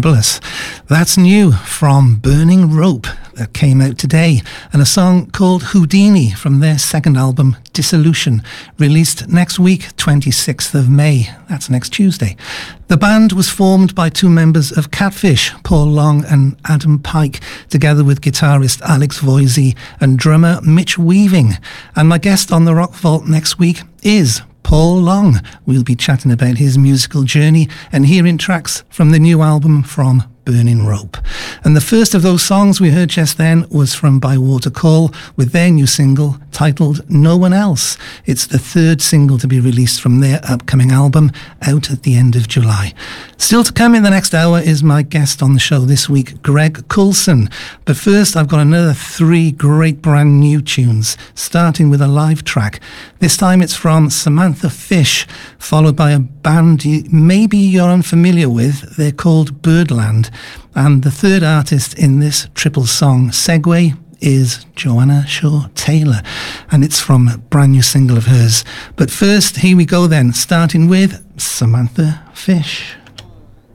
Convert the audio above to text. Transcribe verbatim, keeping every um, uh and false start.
Fabulous. That's new from Burning Rope that came out today, and a song called Houdini from their second album Dissolution, released next week, twenty-sixth of May. That's next Tuesday. The band was formed by two members of Catfish, Paul Long and Adam Pike, together with guitarist Alex Voisey and drummer Mitch Weaving. And my guest on the Rock Vault next week is Paul Long. We'll be chatting about his musical journey and hearing tracks from the new album from Burning Rope. And the first of those songs we heard just then was from Bywater Call with their new single titled No One Else. It's the third single to be released from their upcoming album, out at the end of July. Still to come in the next hour is my guest on the show this week, Greg Coulson. But first, I've got another three great brand new tunes, starting with a live track. This time it's from Samantha Fish, followed by a band you, maybe you're unfamiliar with. They're called Birdland. And the third artist in this triple song segue is Joanna Shaw Taylor, and it's from a brand new single of hers. But first, here we go then, starting with Samantha Fish.